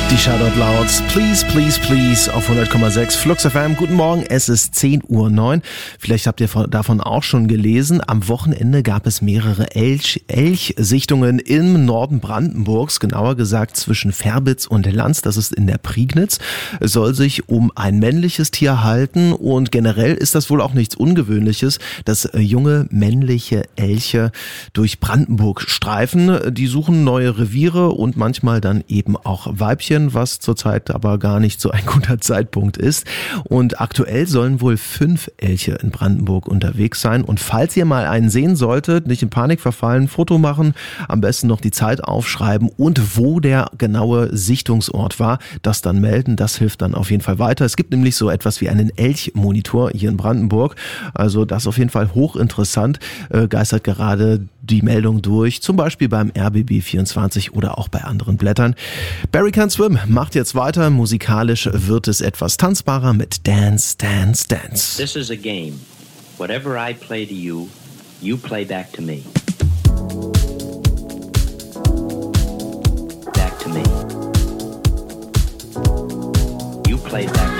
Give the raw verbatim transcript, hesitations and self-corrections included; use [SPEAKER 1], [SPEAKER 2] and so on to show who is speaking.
[SPEAKER 1] Die Shoutout Louds, please, please, please auf hundert Komma sechs Flux F M. Guten Morgen, es ist zehn Uhr neun. Vielleicht habt ihr davon auch schon gelesen. Am Wochenende gab es mehrere Elch, Elchsichtungen im Norden Brandenburgs, genauer gesagt zwischen Verbitz und Lanz. Das ist in der Prignitz. Es soll sich um ein männliches Tier halten und generell ist das wohl auch nichts Ungewöhnliches, dass junge männliche Elche durch Brandenburg streifen. Die suchen neue Reviere und manchmal dann eben auch Weibchen, was zurzeit aber gar nicht so ein guter Zeitpunkt ist. Und aktuell sollen wohl fünf Elche in Brandenburg unterwegs sein. Und falls ihr mal einen sehen solltet, nicht in Panik verfallen, Foto machen, am besten noch die Zeit aufschreiben und wo der genaue Sichtungsort war, das dann melden. Das hilft dann auf jeden Fall weiter. Es gibt nämlich so etwas wie einen Elchmonitor hier in Brandenburg. Also das ist auf jeden Fall hochinteressant. Äh, geistert gerade die Meldung durch, zum Beispiel beim R B B vierundzwanzig oder auch bei anderen Blättern. Barry Can Swim macht jetzt weiter. Musikalisch wird es etwas tanzbarer mit Dance, Dance, Dance.
[SPEAKER 2] This is a game. Whatever I play to you, you play back to me. Back to me. You play back to me.